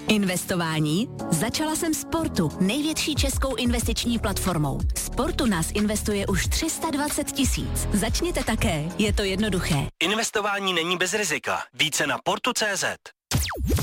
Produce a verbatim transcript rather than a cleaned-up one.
Investování? Začala jsem Sportu, největší českou investiční platformou. Sportu nás investuje už tři sta dvacet tisíc. Začněte také, je to jednoduché. Investování není bez rizika. Více na sportu tečka cé zet.